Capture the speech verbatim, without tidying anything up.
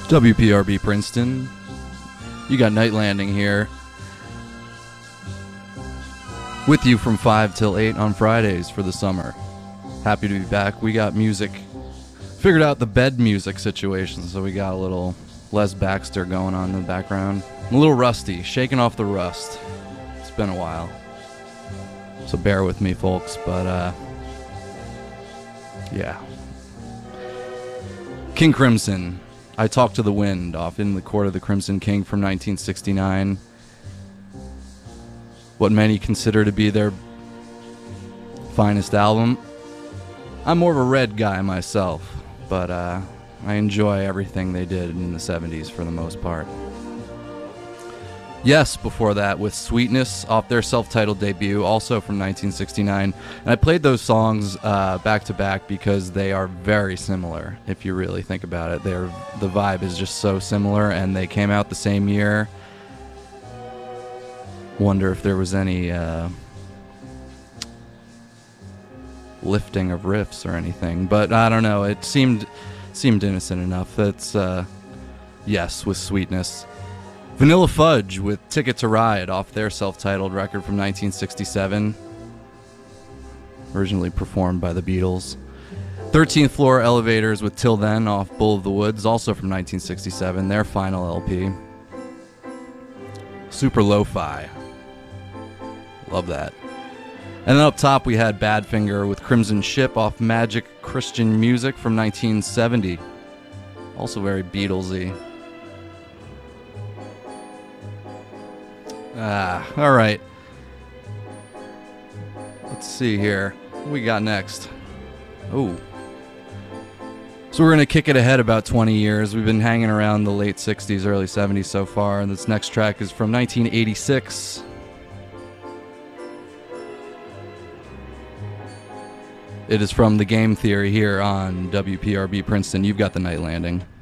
W P R B Princeton. You got Night Landing here. With you from five till eight on Fridays for the summer. Happy to be back. We got music. Figured out the bed music situation, so we got a little Les Baxter going on in the background. I'm a little rusty, shaking off the rust. It's been a while. So bear with me, folks, but uh, yeah. King Crimson, I Talk to the Wind, off In the Court of the Crimson King from nineteen sixty-nine. What many consider to be their finest album. I'm more of a Red guy myself, but uh, I enjoy everything they did in the seventies for the most part. Yes, before that with Sweetness off their self-titled debut, also from nineteen sixty-nine. And I played those songs uh, back to back because they are very similar, if you really think about it. They're, the vibe is just so similar, and they came out the same year. Wonder if there was any uh, lifting of riffs or anything, but I don't know. It seemed seemed innocent enough. That's uh, yes, with Sweetness. Vanilla Fudge with Ticket to Ride off their self-titled record from nineteen sixty-seven, originally performed by the Beatles. thirteenth Floor Elevators with Till Then off Bull of the Woods, also from nineteen sixty-seven, their final L P. Super Lo-Fi. Love that. And then up top we had Badfinger with Crimson Ship off Magic Christian Music from nineteen seventy. Also very Beatlesy. Ah, alright. Let's see here. What we got next? Ooh. So we're going to kick it ahead about twenty years. We've been hanging around the late sixties, early seventies so far, and this next track is from nineteen eighty-six. It is from The Game Theory here on W P R B Princeton. You've got the Night Landing.